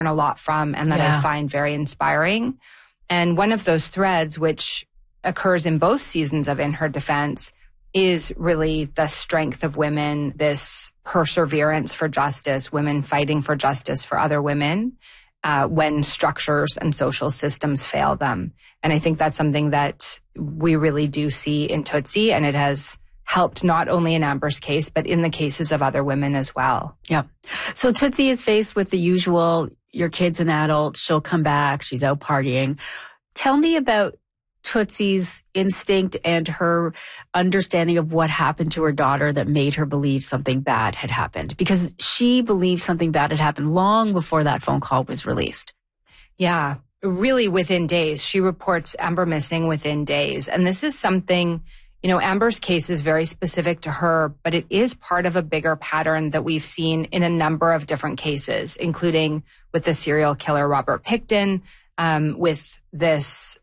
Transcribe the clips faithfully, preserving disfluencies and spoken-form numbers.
a lot from and that Yeah. I find very inspiring. And one of those threads, which occurs in both seasons of In Her Defense, is really the strength of women, this perseverance for justice, women fighting for justice for other women uh, when structures and social systems fail them. And I think that's something that we really do see in Tootsie, and it has helped not only in Amber's case, but in the cases of other women as well. Yeah. So Tootsie is faced with the usual, your kid's an adult, she'll come back, she's out partying. Tell me about Tootsie's instinct and her understanding of what happened to her daughter that made her believe something bad had happened, because she believed something bad had happened long before that phone call was released. Yeah, really within days. She reports Amber missing within days. And this is something, you know, Amber's case is very specific to her, but it is part of a bigger pattern that we've seen in a number of different cases, including with the serial killer Robert Pickton, um, with this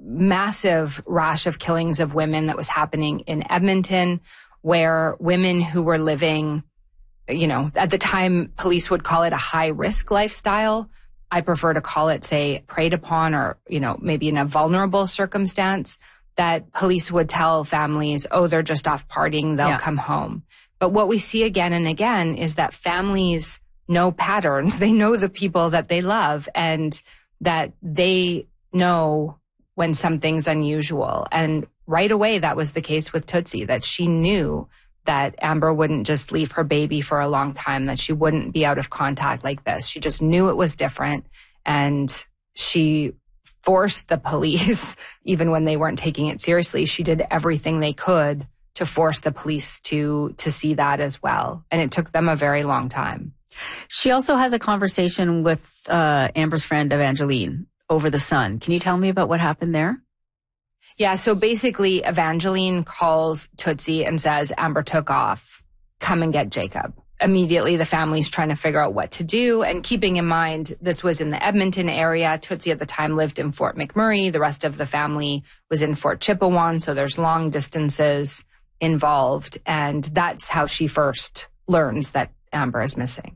massive rash of killings of women that was happening in Edmonton, where women who were living, you know, at the time, police would call it a high risk lifestyle. I prefer to call it, say, preyed upon, or, you know, maybe in a vulnerable circumstance, that police would tell families, oh, they're just off partying, they'll Yeah. come home. But what we see again and again is that families know patterns. They know the people that they love, and that they know when something's unusual. And right away, that was the case with Tootsie, that she knew that Amber wouldn't just leave her baby for a long time, that she wouldn't be out of contact like this. She just knew it was different. And she forced the police, even when they weren't taking it seriously, she did everything they could to force the police to, to see that as well. And it took them a very long time. She also has a conversation with uh, Amber's friend Evangeline over the son. Can you tell me about what happened there? Yeah, so basically Evangeline calls Tootsie and says, Amber took off, come and get Jacob. Immediately, the family's trying to figure out what to do. And keeping in mind, this was in the Edmonton area. Tootsie at the time lived in Fort McMurray. The rest of the family was in Fort Chipewyan. So there's long distances involved. And that's how she first learns that Amber is missing.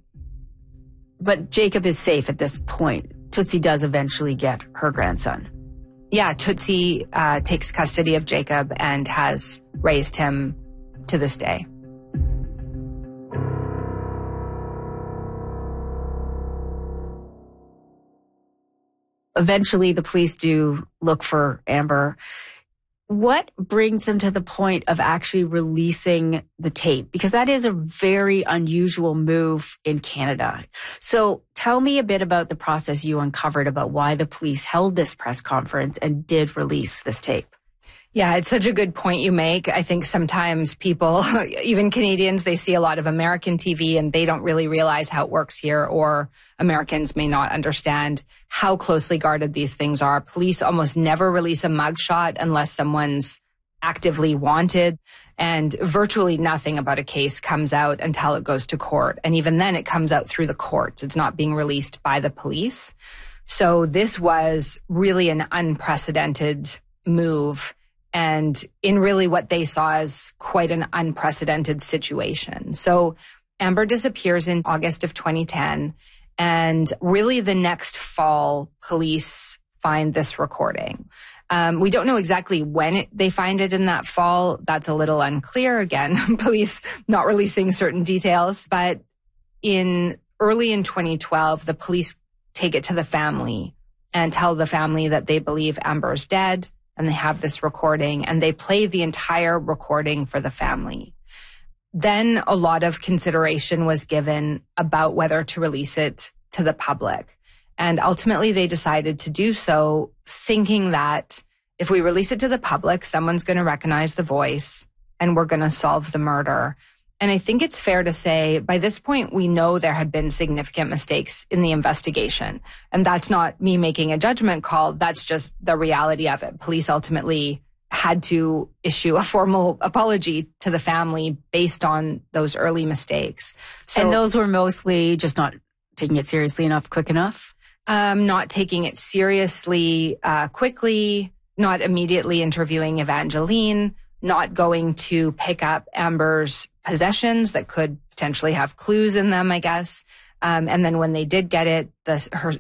But Jacob is safe at this point. Tootsie does eventually get her grandson. Yeah, Tootsie uh, takes custody of Jacob and has raised him to this day. Eventually, the police do look for Amber. What brings them to the point of actually releasing the tape? Because that is a very unusual move in Canada. So tell me a bit about the process you uncovered about why the police held this press conference and did release this tape. Yeah, it's such a good point you make. I think sometimes people, even Canadians, they see a lot of American T V and they don't really realize how it works here, or Americans may not understand how closely guarded these things are. Police almost never release a mugshot unless someone's actively wanted, and virtually nothing about a case comes out until it goes to court. And even then it comes out through the courts. It's not being released by the police. So this was really an unprecedented move, and in really what they saw as quite an unprecedented situation. So Amber disappears in August of twenty ten, and really the next fall, police find this recording. Um, we don't know exactly when it, they find it in that fall. That's a little unclear. Again, police not releasing certain details. But in early in twenty twelve, the police take it to the family and tell the family that they believe Amber is dead. And they have this recording, and they play the entire recording for the family. Then a lot of consideration was given about whether to release it to the public. And ultimately they decided to do so, thinking that if we release it to the public, someone's going to recognize the voice and we're going to solve the murder. And I think it's fair to say by this point, we know there have been significant mistakes in the investigation. And that's not me making a judgment call. That's just the reality of it. Police ultimately had to issue a formal apology to the family based on those early mistakes. So, and those were mostly just not taking it seriously enough, quick enough? Um, not taking it seriously uh, quickly, not immediately interviewing Evangeline, not going to pick up Amber's possessions that could potentially have clues in them, I guess. Um, and then when they did get it, the, her